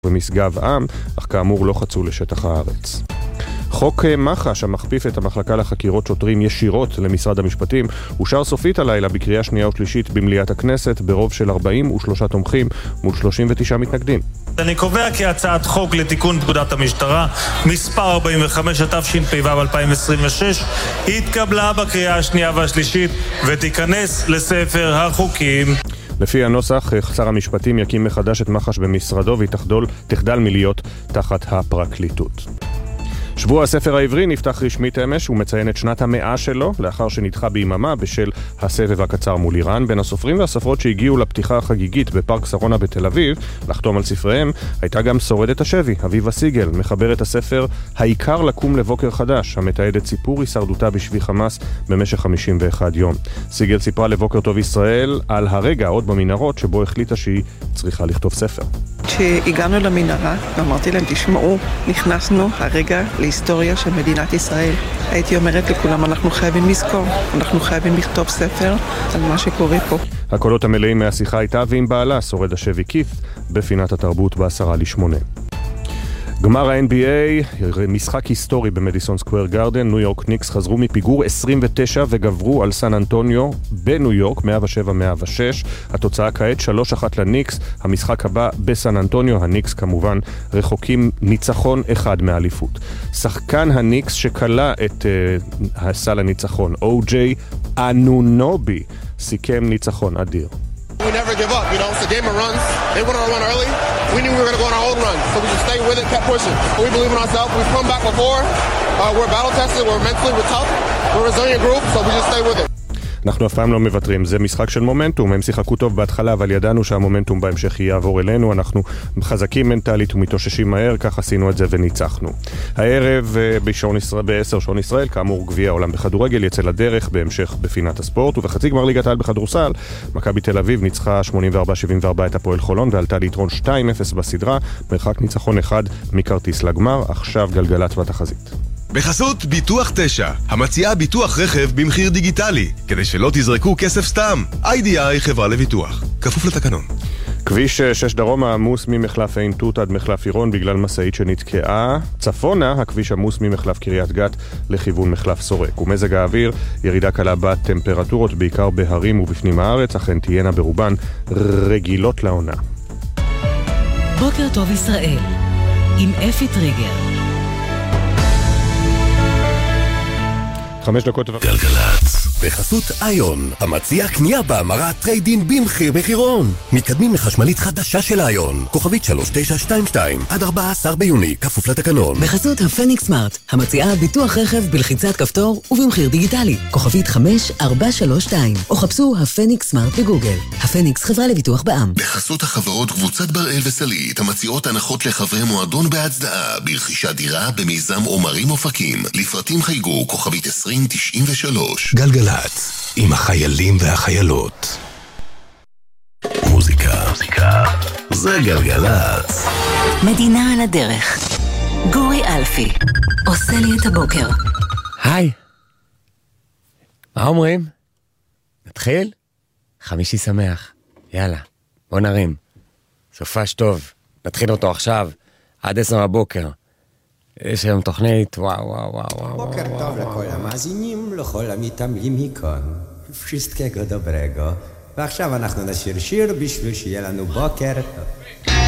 ומשגב עם, אך כאמור לא חצו לשטח הארץ. חוק מח"ש המכפיף את המחלקה לחקירות שוטרים ישירות למשרד המשפטים אושר סופית הלילה בקריאה שנייה ושלישית במליאת הכנסת ברוב של 43 תומכים מול 39 מתנגדים. אני קובע כי הצעת חוק לתיקון פקודת המשטרה מספר 45 התשפ"ו 2026 התקבלה בקריאה השנייה והשלישית ותיכנס לספר החוקים. לפי הנוסח, שר המשפטים יקים מחדש את מח"ש במשרדו והיא תחדל מלהיות תחת הפרקליטות. שבוע הספר העברי נפתח רשמית אמש ומציין את שנת המאה שלו לאחר שנדחה ביממה בשל הסבב הקצר מול איראן. בין הסופרים והסופרות שהגיעו לפתיחה החגיגית בפארק שרונה בתל אביב לחתום על ספריהם הייתה גם שורדת השבי, אביבה סיגל, מחברת הספר העיקר לקום לבוקר חדש, המתעד את סיפור הישרדותה בשבי חמאס במשך 51 יום. סיגל סיפרה לבוקר טוב ישראל על הרגע עוד במנהרות שבו החליטה שהיא צריכה לכתוב ספר. כשהגענו למנהרה, אמרתי להם, תשמעו, נכנסנו הרגע להיסטוריה של מדינת ישראל. הייתי אומרת לכולם, אנחנו חייבים לזכור, אנחנו חייבים לכתוב ספר על מה שקורה פה. הקולות המלאים מהשיחה הייתה ועם בעלה, שורד השבי כית, בפינת התרבות ב7:50. גמר ה-NBA, משחק היסטורי במדיסון סקוואר גארדן, ניו יורק ניקס חזרו מפיגור 29 וגברו על סן אנטוניו בניו יורק 107-106. התוצאה כעת 3-1 לניקס, המשחק הבא בסן אנטוניו, הניקס כמובן רחוקים ניצחון אחד מהאליפות. שחקן הניקס שקלה את סל הניצחון, אוג'יי אנונובי, סיכם ניצחון אדיר. We never give up, you know, it's a game of runs. They went on a run early. We knew we were going to go on our own run, so we just stayed with it, kept pushing. We believe in ourselves. We've come back before. We're battle tested, we're mentally, we're tough. We're a resilient group, so we just stay with it. אנחנו אף פעם לא מוותרים, זה משחק של מומנטום, הם שיחקו טוב בהתחלה, אבל ידענו שהמומנטום בהמשך יעבור אלינו, אנחנו חזקים מנטלית ומתאוששים מהר, כך עשינו את זה וניצחנו. הערב ב10 שעון ישראל, כאמור גביע העולם בכדורגל, יצא לדרך בהמשך בפינת הספורט, ובחצי גמר ליגת העל בכדורסל, מכבי תל אביב ניצחה 84-74 את הפועל חולון, ועלתה ליתרון 2-0 בסדרה, מרחק ניצחון אחד מכרטיס לגמר, עכשיו גלגלת בתחזית. בחסות ביטוח 9, המציעה ביטוח רכב במחיר דיגיטלי, כדי שלא תזרקו כסף סתם. IDI חברה לביטוח, כפוף לתקנון. כביש 6 דרומה עמוס ממחלף עין תות עד מחלף עירון בגלל משאית שנתקעה. צפונה, הכביש עמוס ממחלף קריית גת לכיוון מחלף סורק. ומזג האוויר, ירידה קלה בטמפרטורות בעיקר בהרים ובפנים הארץ, אכן תהיינה ברובן רגילות לעונה. בוקר טוב ישראל, עם אפי טריגר. 5 דקות גלגלץ בחסות איון, המציע קנייה בהמרת טריידין במחיר מחירון. מתקדמים לחשמלית חדשה של איון, כוכבית 3922 עד 14 ביוני, כפוף לתקנון. בחסות הפניקס סמארט, המציעה ביטוח רכב בלחיצת כפתור ובמחיר דיגיטלי, כוכבית 5432, או חפשו הפניקס סמארט בגוגל. הפניקס חברה לביטוח בע"מ. בחסות החברות קבוצת בראל וסלית, המציעות הנחות לחברי מועדון בהצדעה ברכישת דירה במיזם עומרים אופקים. לפרטים חייגו כוכבית 2093. גלגלץ עם החיילים והחיילות. מוזיקה זה גלגלץ. מדינה על הדרך. גורי אלפי עושה לי את הבוקר. היי, מה אומרים? נתחיל? חמישי שמח. יאללה, בוא נרים. סופש טוב, נתחיל אותו עכשיו עד 10 בבוקר. יש היום תוכנית, וואו. בוקר טוב לכל המאזינים, לכל המתעמלים מכאן. wszystkiego dobrego. ועכשיו אנחנו נשיר שיר בשביל שיהיה לנו בוקר טוב.